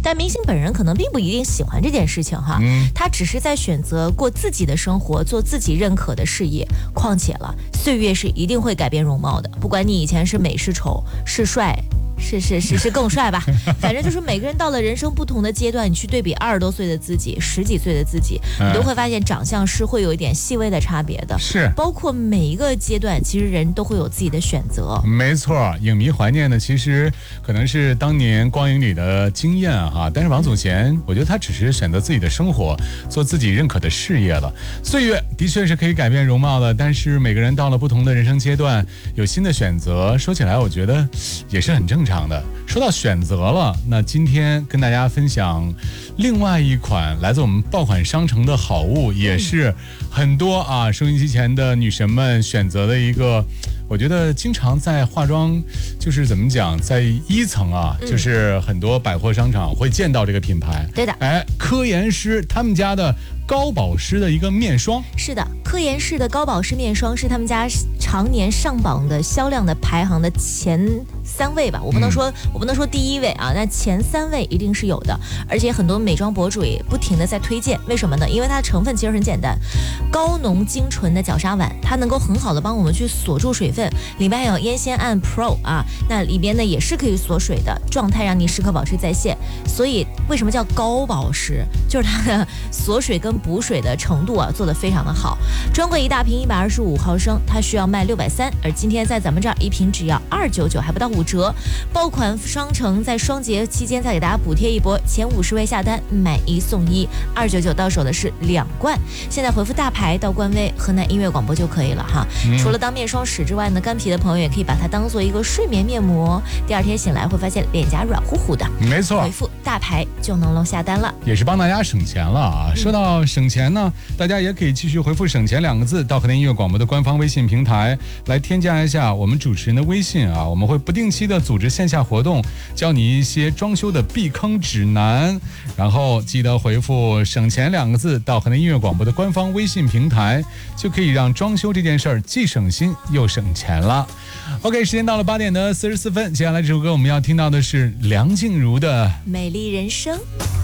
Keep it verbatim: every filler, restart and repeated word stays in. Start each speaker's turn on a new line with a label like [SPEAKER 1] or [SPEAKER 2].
[SPEAKER 1] 但明星本人可能并不一定喜欢这件事情哈，
[SPEAKER 2] 嗯、
[SPEAKER 1] 他只是在选择过自己的生活，做自己认可的事业。况且了，岁月是一定会改变容貌的，不管你以前是美是丑是帅。是是是是更帅吧，反正就是每个人到了人生不同的阶段，你去对比二十多岁的自己，十几岁的自己，你都会发现长相是会有一点细微的差别的。
[SPEAKER 2] 是，
[SPEAKER 1] 包括每一个阶段，其实人都会有自己的选择。
[SPEAKER 2] 没错，影迷怀念的其实可能是当年光影里的经验哈，但是王祖贤，我觉得他只是选择自己的生活，做自己认可的事业了。岁月的确是可以改变容貌的，但是每个人到了不同的人生阶段，有新的选择。说起来，我觉得也是很正常。说到选择了，那今天跟大家分享另外一款来自我们爆款商城的好物，也是很多啊收音机前的女神们选择的一个，我觉得经常在化妆，就是怎么讲，在一层啊，嗯、就是很多百货商场会见到这个品牌。
[SPEAKER 1] 对的，
[SPEAKER 2] 哎，科颜氏他们家的高保湿的一个面霜。
[SPEAKER 1] 是的，科颜氏的高保湿面霜是他们家常年上榜的销量的排行的前三位吧，我不能说、嗯、我不能说第一位啊，但前三位一定是有的。而且很多美妆博主也不停的在推荐，为什么呢？因为它的成分其实很简单，高浓精纯的角鲨烷，它能够很好的帮我们去锁住水分，里面还有烟酰胺 Pro 啊，那里边呢也是可以锁水的状态，让你时刻保持在线。所以为什么叫高保湿？就是它的锁水跟补水的程度啊做得非常的好。专柜一大瓶一百二十五毫升，它需要卖六百三，而今天在咱们这儿一瓶只要二九九，还不到五折。爆款商城在双节期间再给大家补贴一波，前五十位下单买一送一，二九九到手的是两罐。现在回复大牌到官微河南音乐广播就可以了哈。嗯、除了当面霜使之外呢，干皮的朋友也可以把它当做一个睡眠面膜，第二天醒来会发现脸颊软乎乎的。
[SPEAKER 2] 没错，
[SPEAKER 1] 回复大牌就能够下单了，
[SPEAKER 2] 也是帮大家省钱了啊。说到省钱呢，大家也可以继续回复省钱两个字到河南音乐广播的官方微信平台来添加一下我们主持人的微信啊，我们会不定期的组织线下活动，教你一些装修的避坑指南，然后记得回复省钱两个字到河南音乐广播的官方微信平台，就可以让装修这件事儿既省心又省钱了。 OK， 时间到了八点的四十四分，接下来这首歌我们要听到的是梁静茹的
[SPEAKER 1] 美丽人生。